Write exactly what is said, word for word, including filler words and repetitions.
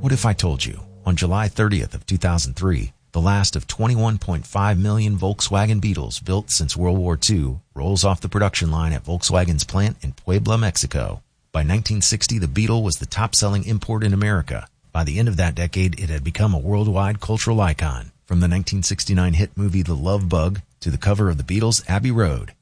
What if I told you, on July thirtieth of two thousand three, the last of twenty-one point five million Volkswagen Beetles built since World War Two rolls off the production line at Volkswagen's plant in Puebla, Mexico. By nineteen sixty, the Beetle was the top-selling import in America. By the end of that decade, it had become a worldwide cultural icon. From the nineteen sixty-nine hit movie The Love Bug to the cover of the Beatles' Abbey Road,